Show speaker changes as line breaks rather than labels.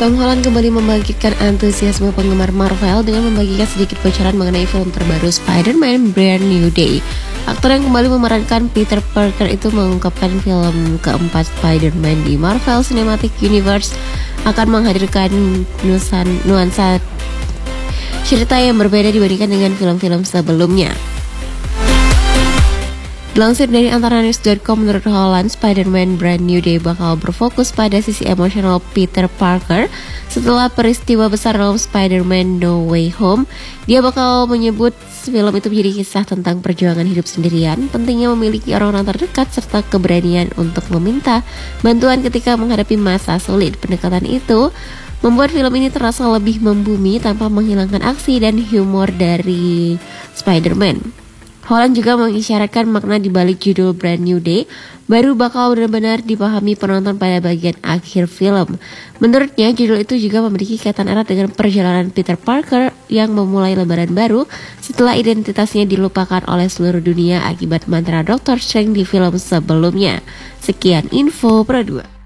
Tom Holland kembali membangkitkan antusiasme penggemar Marvel dengan membagikan sedikit bocoran mengenai film terbaru Spider-Man Brand New Day. Aktor yang kembali memerankan Peter Parker itu mengungkapkan film keempat Spider-Man di Marvel Cinematic Universe akan menghadirkan nuansa cerita yang berbeda dibandingkan dengan film-film sebelumnya. Dilansir dari antaranews.com, menurut Holland, Spider-Man Brand New Day bakal berfokus pada sisi emosional Peter Parker setelah peristiwa besar dalam Spider-Man No Way Home. Dia bakal menyebut film itu menjadi kisah tentang perjuangan hidup sendirian, pentingnya memiliki orang-orang terdekat, serta keberanian untuk meminta bantuan ketika menghadapi masa sulit. Pendekatan itu membuat film ini terasa lebih membumi tanpa menghilangkan aksi dan humor dari Spider-Man. Holland juga mengisyaratkan makna di balik judul Brand New Day baru bakal benar-benar dipahami penonton pada bagian akhir film. Menurutnya, judul itu juga memiliki kaitan erat dengan perjalanan Peter Parker yang memulai lembaran baru setelah identitasnya dilupakan oleh seluruh dunia akibat mantra Dr. Strange di film sebelumnya. Sekian info Pro 2.